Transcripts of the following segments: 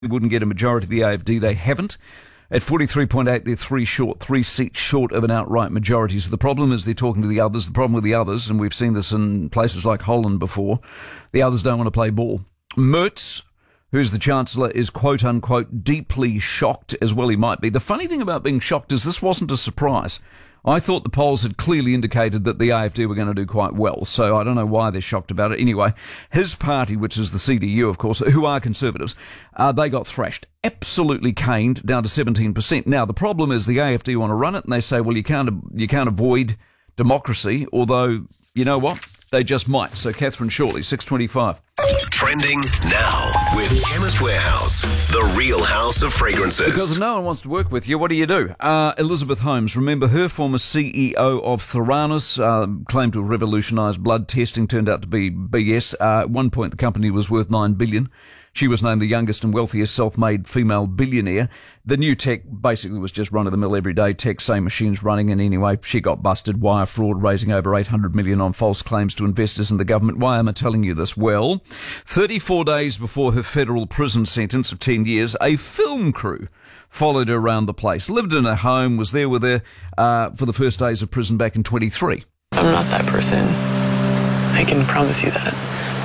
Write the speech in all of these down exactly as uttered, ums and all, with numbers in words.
wouldn't get a majority of the A F D. They haven't. At forty-three point eight, they're three short, three seats short of an outright majority. So the problem is they're talking to the others. The problem with the others, and we've seen this in places like Holland before, the others don't want to play ball. Merz, who's the Chancellor, is quote-unquote deeply shocked, as well he might be. The funny thing about being shocked is this wasn't a surprise. I thought the polls had clearly indicated that the A F D were going to do quite well, so I don't know why they're shocked about it. Anyway, his party, which is the C D U, of course, who are Conservatives, uh, they got thrashed, absolutely caned, down to seventeen percent. Now, the problem is the A F D want to run it, and they say, well, you can't you can't avoid democracy, although, you know what? They just might. So, Catherine Shortley, six twenty-five. Trending now with Chemist Warehouse, the real house of fragrances. Because if no one wants to work with you, what do you do? Uh, Elizabeth Holmes, remember her, former C E O of Theranos, uh, claimed to have revolutionised blood testing, turned out to be B S. Uh, at one point, the company was worth nine billion dollars. She was named the youngest and wealthiest self-made female billionaire. The new tech basically was just run-of-the-mill everyday tech, same machines running, and anyway, she got busted. Wire fraud, raising over eight hundred million dollars on false claims to investors and the government. Why am I telling you this? Well, thirty-four days before her federal prison sentence of ten years, a film crew followed her around the place, lived in her home, was there with her uh, for the first days of prison back in twenty-three. I'm not that person. I can promise you that.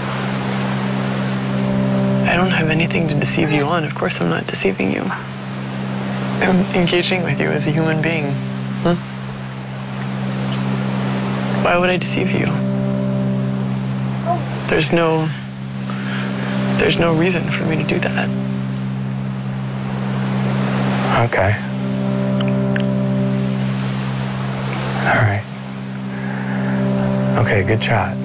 I don't have anything to deceive you on. Of course I'm not deceiving you. I'm engaging with you as a human being. Hmm? Why would I deceive you? There's no... There's no reason for me to do that. Okay. All right. Okay, good shot.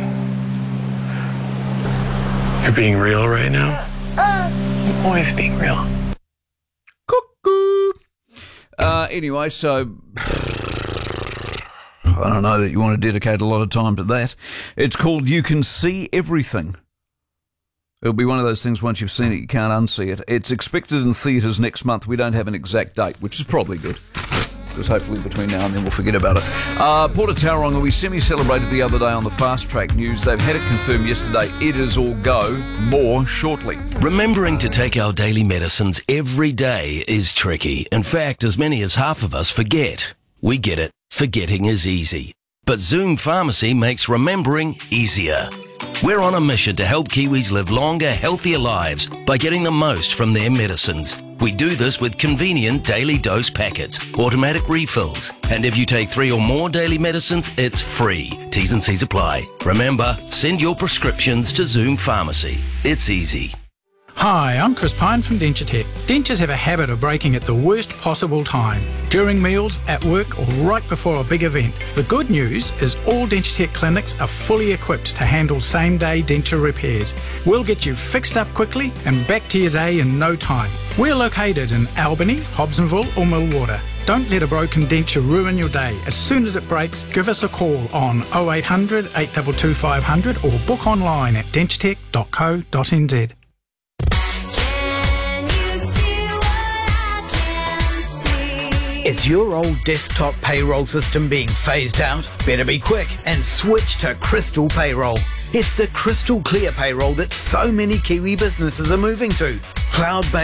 You're being real right now? I'm always being real. Cuckoo. Uh, anyway, so I don't know that you want to dedicate a lot of time to that. It's called You Can See Everything. It'll be one of those things, once you've seen it, you can't unsee it. It's expected in theatres next month. We don't have an exact date, which is probably good, because hopefully between now and then we'll forget about it. Uh, Port of Tauranga, we semi-celebrated the other day on the Fast Track News. They've had it confirmed yesterday. It is all go. More shortly. Remembering to take our daily medicines every day is tricky. In fact, as many as half of us forget. We get it. Forgetting is easy. But Zoom Pharmacy makes remembering easier. We're on a mission to help Kiwis live longer, healthier lives by getting the most from their medicines. We do this with convenient daily dose packets, automatic refills, and if you take three or more daily medicines, it's free. T's and C's apply. Remember, send your prescriptions to Zoom Pharmacy. It's easy. Hi, I'm Chris Pine from Dentures. Dentures have a habit of breaking at the worst possible time, during meals, at work or right before a big event. The good news is all Dentures clinics are fully equipped to handle same-day denture repairs. We'll get you fixed up quickly and back to your day in no time. We're located in Albany, Hobsonville or Millwater. Don't let a broken denture ruin your day. As soon as it breaks, give us a call on oh eight hundred, eight two two, five hundred or book online at dentures dot co dot n z. Is your old desktop payroll system being phased out? Better be quick and switch to Crystal Payroll. It's the crystal clear payroll that so many Kiwi businesses are moving to. Cloud-based